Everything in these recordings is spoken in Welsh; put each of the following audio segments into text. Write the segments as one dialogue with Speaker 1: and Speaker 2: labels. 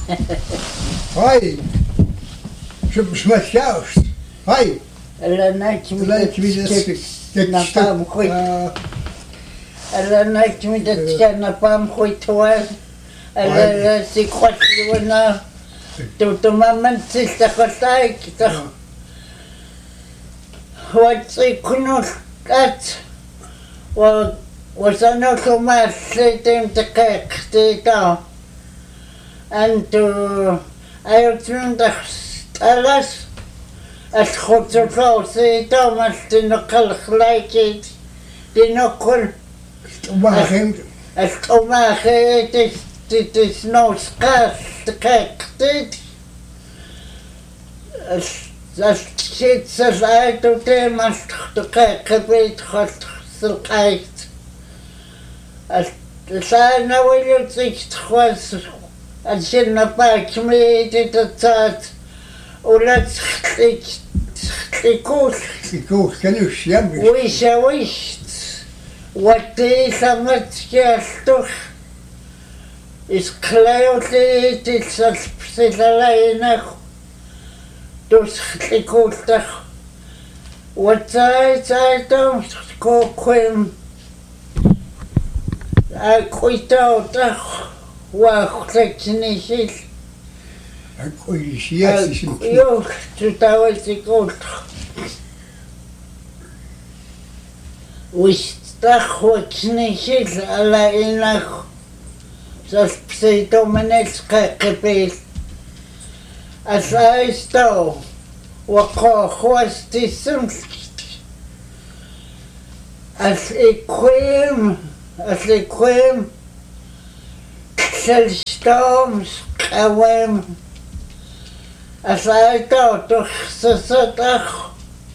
Speaker 1: Hoi. Смахяешь. Hoi.
Speaker 2: Ellanaik mit napam khoi. Ellanaik mit napam khoi toa. Ella si khotwana. Tu mamman tistakhatai kita. What's kunul kat. Was ano kumal sitem takakta. And to I turned the alas as khotso se Thomas tinokal khlaikit tinokul
Speaker 1: Wagen.
Speaker 2: as tomage dit is no skas takaktit as shit says I to them as to kakabit khot silkait as the sign now will sich was Alsina bak me dit dat olat ikul
Speaker 1: Ikul kanu sham.
Speaker 2: wish what is amat gestor is clearly it's a psilalaina dus ikul ta what I don't go quim I quit out Wachteknishil. Yo, tutawaltikot. Wistachwaknishil ala inach. Sas pseudomenetska kapil. As I stole. Wako chwastisumskit. As iquim. Storms awem as I thought to sasatach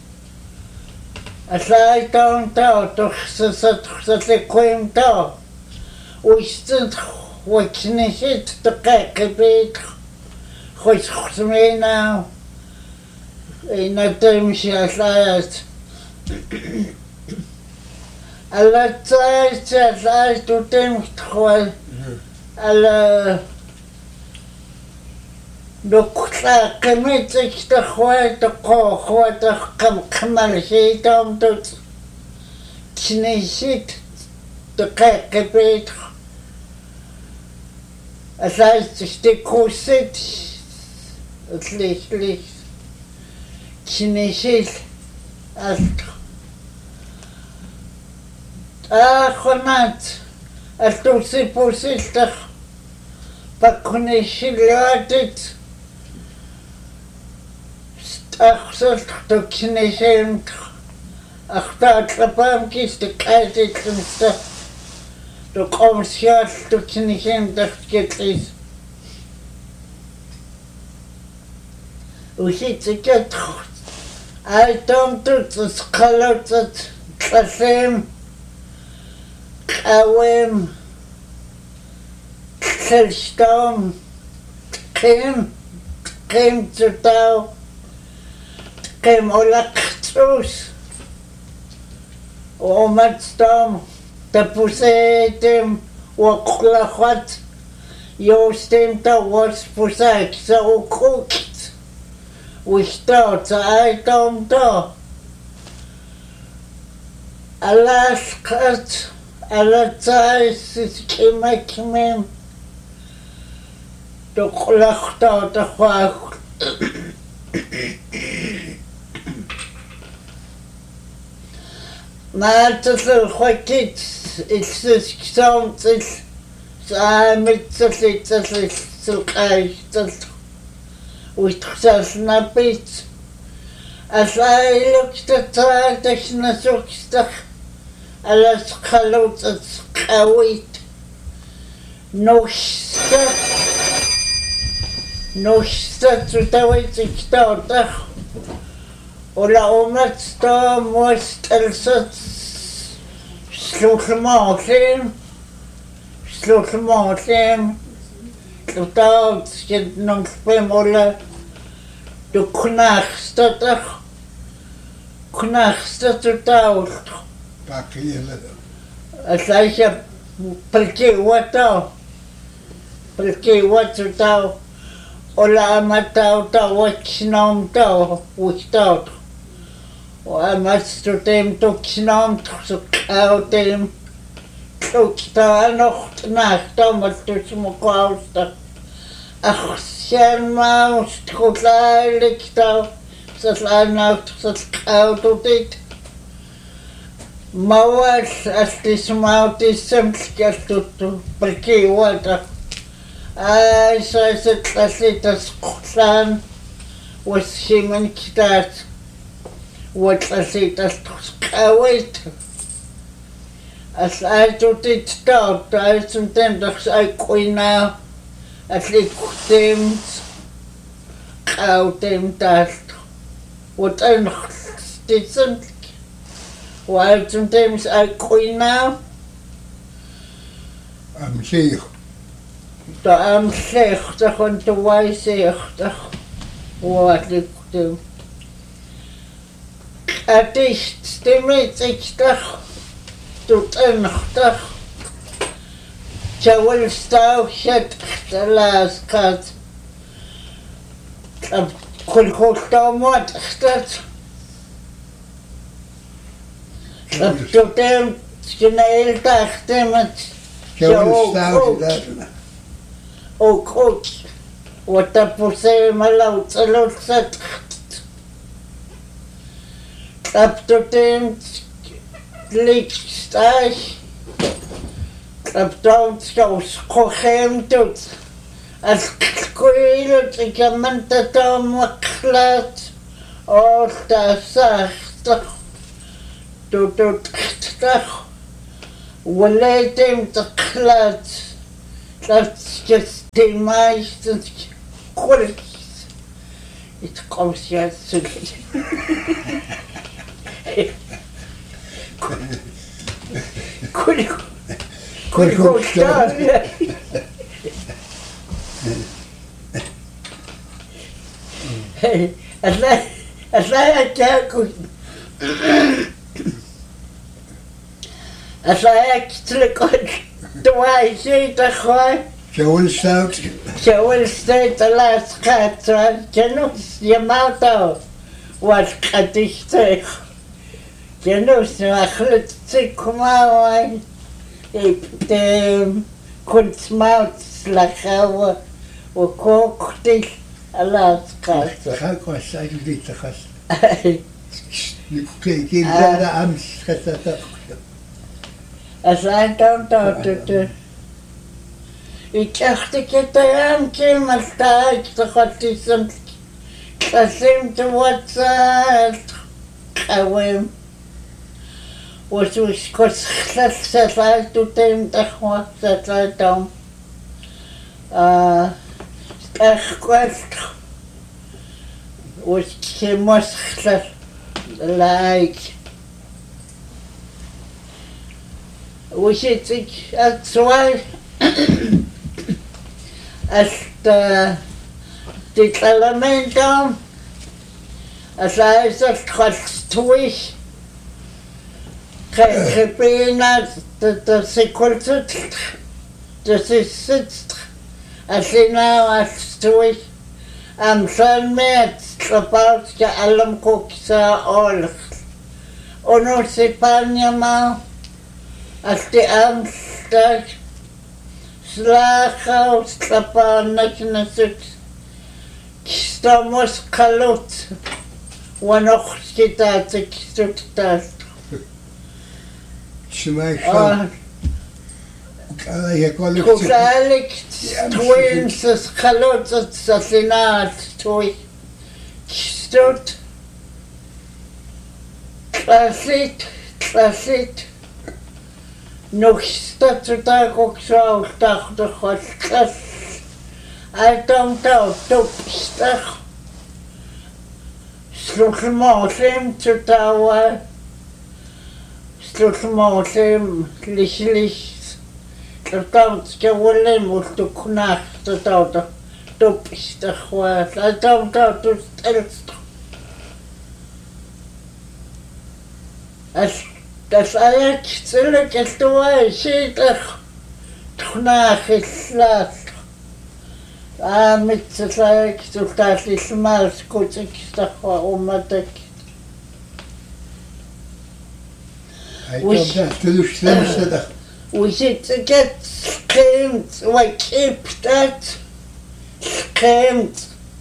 Speaker 2: as I don't thought to sasatach to we stood watching it to crack a bit which me now in a time she has last a lot as I to them to Alla dokta kemit ikta khwata khwata kamal shaytam tot knishit to kakabit asay stikusit atlich knishit ast khonat altusi posita Paknishilaatit Stachsat to Kineshem Achtatlapam kis to Kaitit and stuff to Komsias to Kineshem that get this. We hit to get I don't do the scholar that Kasem Kawem Storm came to tau came olak trus o mat storm the pusetem waklahwat yo stem ta was pusat so cooked we start I don't know Alaskat alatais is kimakim to klachta to khwak maar te veel khwakit is dus soms is met zo kai dat we toch napit as I looked at the nasuksta alas khalot at kawit Nosta tutawait ikta ola omat sta most elsat slukmasim tutaut skid non spem ola du knachsta tutaut
Speaker 1: Pakile.
Speaker 2: Asaya porque what tutaut Ola matauta waksnom tau wiktaut. Wa mastutem tuksnom tuksukautem tukta nocht nachta matusmukausta. Ach sen maus tuklailikta saslanaut saskaututit. Mawal astismautisem skastuttu perkiwata. Ai se tlaslitas qlan washiman kitat watlaslitas qawait as aitutit taut aituntem dax ai qoina atlikutem qautem talt watan stitsen waituntem ai qoina
Speaker 1: am sheikh
Speaker 2: Da am slechter und du weißer watliktem Atich stimmt ich doch tut noch Jawel stau shet las kat kol khostamot stat Tutem schnell tachtem
Speaker 1: Jawel stau dat
Speaker 2: O coach, what a puse malouts a lot set. Up to them, leak stash. Up down, so scochem tooth. As quailed, a gamanta tom clat. All the sacht. To stach. Will let him to clat. That's just the meistens qualities. It comes yes to could go down. As I actually got the way she the khoy
Speaker 1: Jawel stout
Speaker 2: Jawel state the last cat genus yamato what kadich genus achlet tsikuma the kunstmaut slachawa o kokti last cat
Speaker 1: khakwa sai dit khas Kijk daar am schata
Speaker 2: As I don't know Ik dacht aan Kimaltaak, de gotism, Kasim te wat Kawim. Was we kos dat uit to them de wat dat uit dan. Echt kwast. Was Kimas like. Was it at why as the elemento as I said twist Repena the sequence this is sixth as in now as twist son met about the alam cooksa all ono se panyama as the amstag Slacha slapanak nasut Stamos kalot Wanoch kitat kitut
Speaker 1: Shmaisha
Speaker 2: Kukalik twins kalot sasinat toy Stut Klasit Nog statutar också starta skjuts. I don't know, stach. Sluchmasim zu tawa. Sluchmasim lichlich. Dann gewollen musst du knach zu tawa. Du bist der Chwas. I don't know, du stellst. Das eigentlich zurück ist, du weißt, ich knach ist lass. mitsalak tultaallillumaas kutikistarwa ummatak
Speaker 1: تلوش
Speaker 2: وشتكت قيمت وكبتت قيمت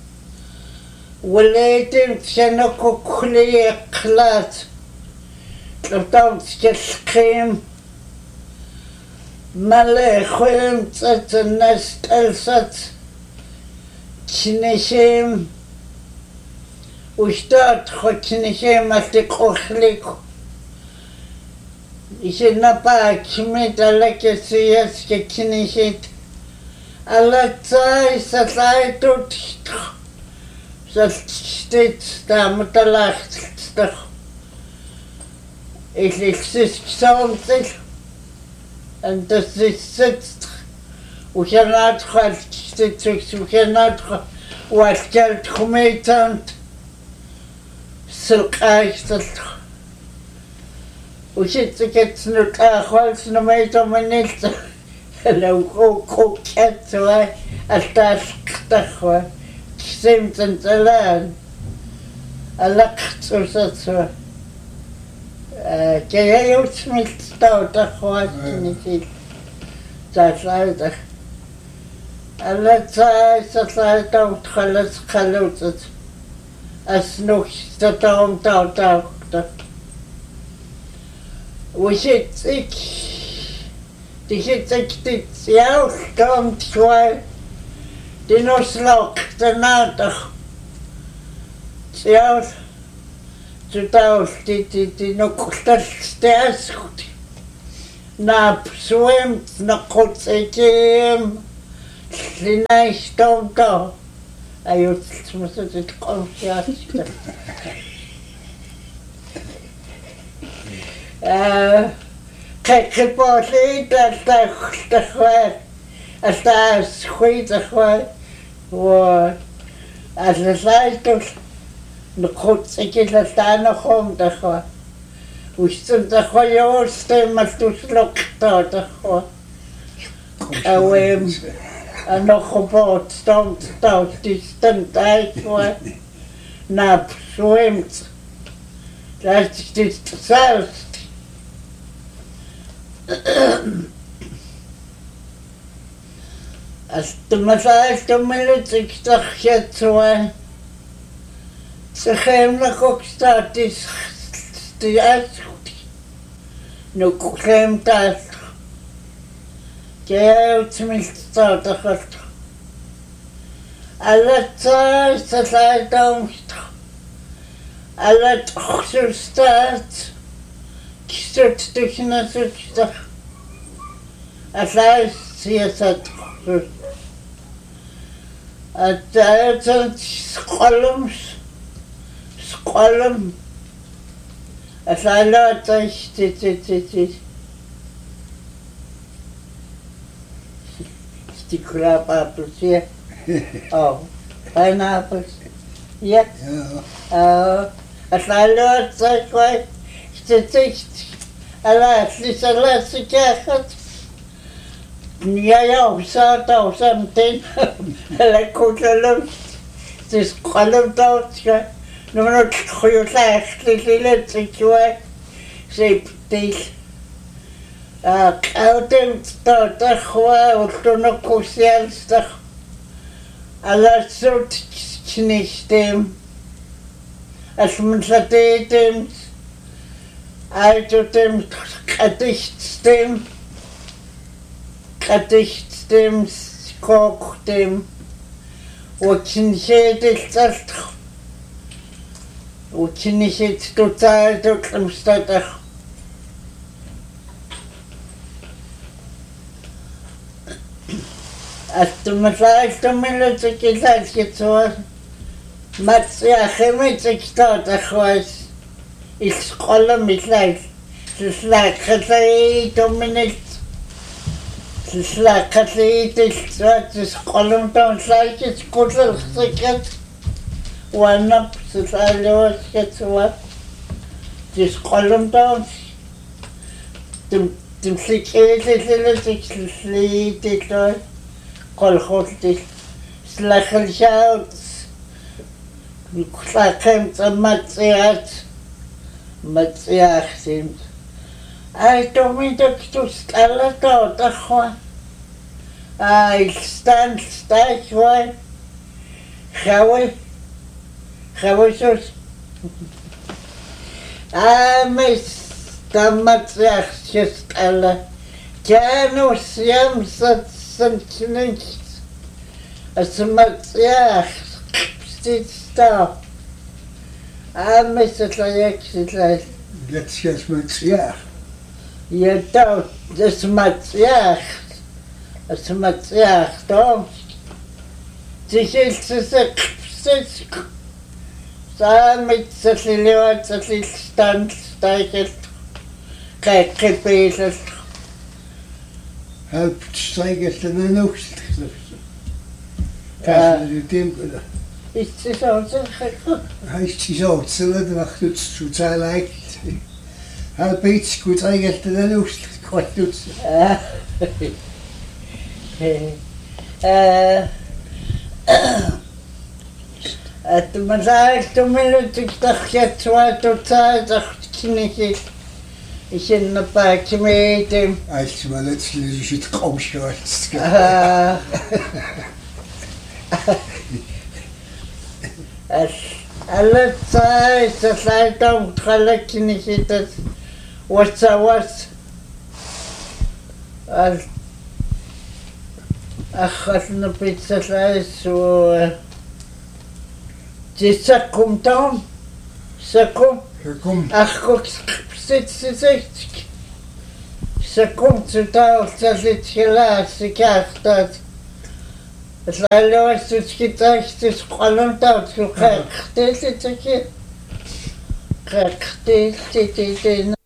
Speaker 2: وليتم شنكو كلي قلات لطمت كالقيم مالي خيمت الناس تلست كنشيم وشتات خو كنشيم أتقوخليكو إشنا باكمت على كسياس كنشيت على تاي ستايتو تشتخ ستشتت تامتلاخت تشتخ إليكسيس كسامتل أنت ستت وكانت خالتشتت وكانت وكانت خميتانت سلقايتت وشتكت نتاخلت نميتو منيت لو كوكت سوا أتاسكتخوا كسمت انتلان ألقت وسطوا كي يوتمت توتخوات نتيل تاسايتخ ألا تاسايتا وتخلص خلوتت أسنوك تتوم توتاوكتك وشتك تشتك تتسياوش توم تشوي تنوسلوك تناتخ تسياوش تتاوش تنوكتش تأسكت نابسويمت نقوتسيكيم لنايش توم تو أيوة تسمسو تتقوم سياسك كيبوتي تخوي أستاذ تخوي و أساسايتو نقود سكيل أستانا خوم تخوي وشتم تخوي يوستم مستوسلوك تخوي أويم أنا خبوت ستومت توستي ستنتايتوي ناب سويمت لاشتي تسالست أستمسايت ملتك تخشتوا تخيم لكوك ستاتيس تياسكتي نكوكيم تاسك كيو تملت تاتخلت ألا تايس تسايتهم ألا تخسر ستات كسرت تكنسر كسر أسايس سياسات خسر أتايتن سقلم أسالا تايش Stickler apples, yeah. Oh, pineapples, yeah. أسالا تايش تتيشت ألاس لسلاس كاخت نيا وساتا وسامتين لكوتلم تسقلم توتشا نمنوت خيوطا اختليلة تشوي سيبتيل قاوتم تخوا وتنكو سيالستخ على صوت كنيشتم أسمنساتيتم Altotem Kadichtstem, Skoktem, Wakinshedistast, Wakinishet total Doklamstatach. As the Messiah to Military Kizaskitsor, Matsia Hemitic Statach was. Ich scrolle mich leicht. Es lag gesehen, Dominik. Es lag gesehen, es scrollen dann gleich, es kuschelt sich jetzt. One up, es ist alles jetzt was. Es scrollen dann. Dem Flick sich, Kolchostig. слахалшаут клахэм цаматиат матиахсим ай томиток тускалато тахва ай стан стайхвай хавой мис таматиахсис алла Janus jamsat sanchnicht asmatziach stitstaamisatlayaksilay
Speaker 1: Let's
Speaker 2: yataw asmatziach tom tichilsisak stitsk samitsaliliwatsalilstan staichel kaikipilal
Speaker 1: Help strijkert en een oogst. Kijk, je team.
Speaker 2: Is het zo zeg?
Speaker 1: Hij is zo, het zullen wacht het zo zijn lijkt. Help iets goed strijkert en een oogst. Wat doet ze?
Speaker 2: Het maar zei toen ik dacht je twee tot dacht ik ich in der Park mit dem.
Speaker 1: Als je maar letztlich het komschwärts.
Speaker 2: Alle Zeit, das Leitung, Tralek nicht das was. Ach, was eine Pizza so. Ça komt dan. Ça komt. Ach, guck. Ze komt zo taal, dat het gelaatste krijgt dat. Het was het gedacht, het is gewoon dat je krijgt dit.